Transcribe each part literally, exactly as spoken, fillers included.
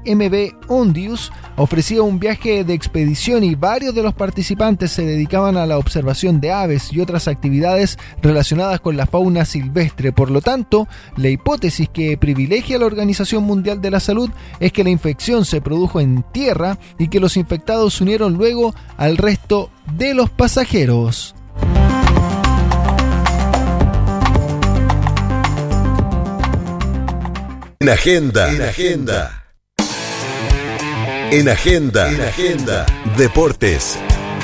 M V Ondius ofrecía un viaje de expedición y varios de los participantes se dedicaban a la observación de aves y otras actividades relacionadas con la fauna silvestre. Por lo tanto, la hipótesis que privilegia la Organización Mundial de la Salud es que la infección se produjo en tierra y que los infectados se unieron luego al resto de los pasajeros. En agenda, en agenda. En agenda, en agenda. Deportes.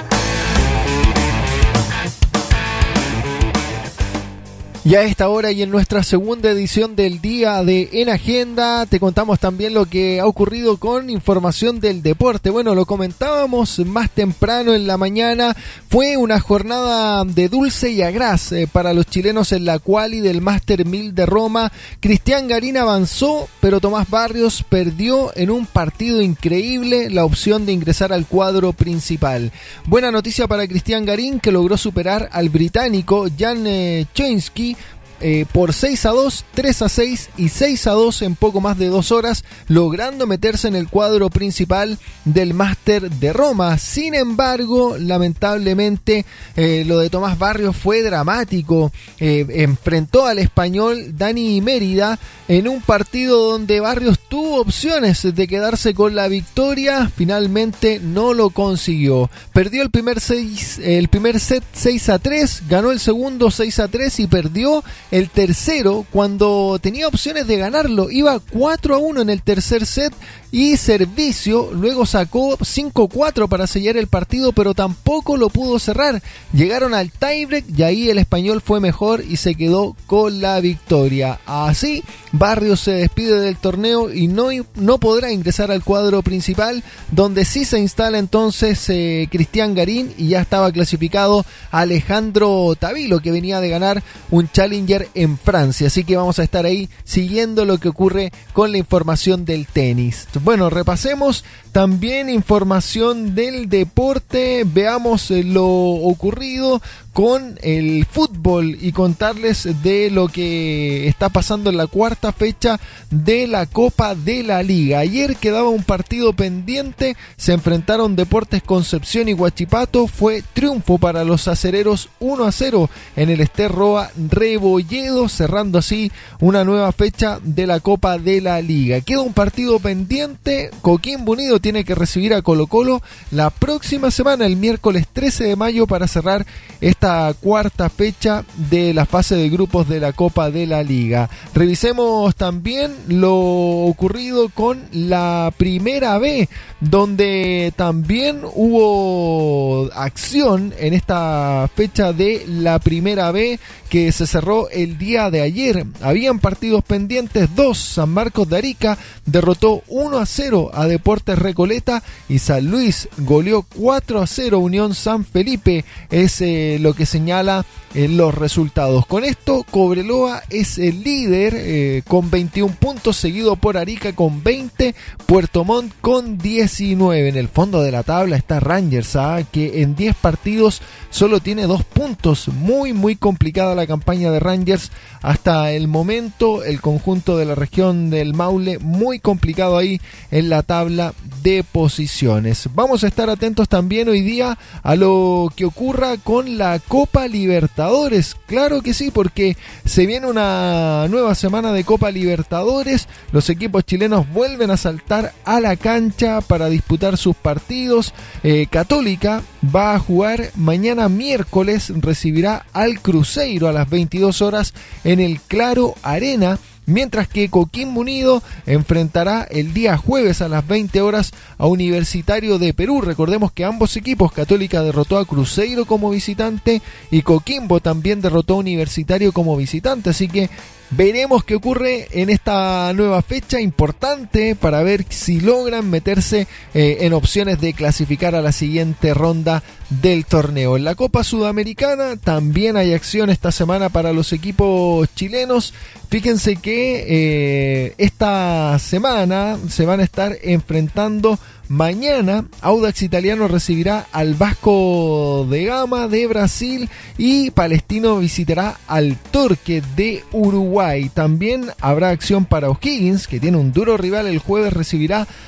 Y a esta hora y en nuestra segunda edición del día de En Agenda te contamos también lo que ha ocurrido con información del deporte. Bueno, lo comentábamos más temprano en la mañana, fue una jornada de dulce y agraz eh, para los chilenos en la quali del Master mil de Roma. Cristian Garín avanzó, pero Tomás Barrios perdió en un partido increíble la opción de ingresar al cuadro principal. Buena noticia para Cristian Garín, que logró superar al británico Jan eh, Choinski Eh, por seis a dos, tres a seis y seis a dos en poco más de dos horas, logrando meterse en el cuadro principal del Máster de Roma. Sin embargo, lamentablemente, eh, lo de Tomás Barrios fue dramático. Eh, enfrentó al español Dani Mérida en un partido donde Barrios tuvo opciones de quedarse con la victoria. Finalmente no lo consiguió. Perdió el primer, seis, el primer set seis a tres, ganó el segundo seis a tres y perdió el tercero cuando tenía opciones de ganarlo. Iba cuatro a uno en el tercer set y servicio, luego sacó cinco cuatro para sellar el partido, pero tampoco lo pudo cerrar. Llegaron al tiebreak y ahí el español fue mejor y se quedó con la victoria. Así, Barrios se despide del torneo y no, no podrá ingresar al cuadro principal, donde sí se instala entonces eh, Cristian Garín, y ya estaba clasificado Alejandro Tavilo, que venía de ganar un Challenger en Francia. Así que vamos a estar ahí siguiendo lo que ocurre con la información del tenis. Bueno, repasemos también información del deporte, veamos lo ocurrido con el fútbol y contarles de lo que está pasando en la cuarta fecha de la Copa de la Liga. Ayer quedaba un partido pendiente, se enfrentaron Deportes Concepción y Huachipato, fue triunfo para los acereros uno a cero en el Ester Roa Rebolledo, cerrando así una nueva fecha de la Copa de la Liga. Queda un partido pendiente, Coquimbo Unido tiene que recibir a Colo Colo la próxima semana, el miércoles trece de mayo, para cerrar esta cuarta fecha de la fase de grupos de la Copa de la Liga. Revisemos también lo ocurrido con la Primera B, donde también hubo acción en esta fecha de la Primera B que se cerró el día de ayer. Habían partidos pendientes, dos. San Marcos de Arica derrotó uno a cero a Deportes Recoleta y San Luis goleó cuatro a cero Unión San Felipe. Es eh, lo que señala eh, los resultados. Con esto, Cobreloa es el líder eh, con veintiún puntos, seguido por Arica con veinte, Puerto Montt con diecinueve. En el fondo de la tabla está Rangers, ¿ah? que en diez partidos solo tiene dos puntos. Muy, muy complicada la campaña de Rangers hasta el momento. El conjunto de la región del Maule, muy complicado ahí en la tabla de posiciones. Vamos a estar atentos también hoy día a lo que ocurra con la Copa Libertadores. Claro que sí, porque se viene una nueva semana de Copa Libertadores. Los equipos chilenos vuelven a saltar a la cancha para disputar sus partidos. Eh, Católica va a jugar mañana miércoles, recibirá al Cruzeiro a las veintidós horas en el Claro Arena, mientras que Coquimbo Unido enfrentará el día jueves a las veinte horas a Universitario de Perú. Recordemos que ambos equipos, Católica derrotó a Cruzeiro como visitante y Coquimbo también derrotó a Universitario como visitante, así que veremos qué ocurre en esta nueva fecha importante para ver si logran meterse eh, en opciones de clasificar a la siguiente ronda del torneo. En la Copa Sudamericana también hay acción esta semana para los equipos chilenos. Fíjense que eh, esta semana se van a estar enfrentando. Mañana Audax Italiano recibirá al Vasco de Gama de Brasil y Palestino visitará al Torque de Uruguay. También habrá acción para O'Higgins, que tiene un duro rival. El jueves recibirá